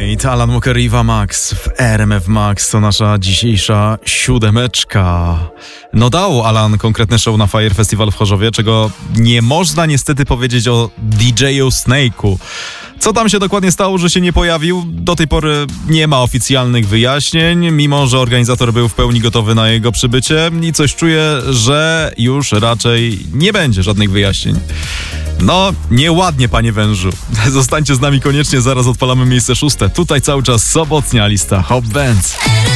Night, Alan Walker i Eva Max w RMF Max. To nasza dzisiejsza siódemeczka. No dał Alan konkretne show na Fire Festival w Chorzowie, czego nie można niestety powiedzieć o DJ-u Snake'u. Co tam się dokładnie stało, że się nie pojawił? Do tej pory nie ma oficjalnych wyjaśnień, mimo że organizator był w pełni gotowy na jego przybycie i coś czuję, że już raczej nie będzie żadnych wyjaśnień. No, nieładnie, panie wężu. Zostańcie z nami koniecznie, zaraz odpalamy miejsce 6. Tutaj cały czas sobotnia lista Hot Bands.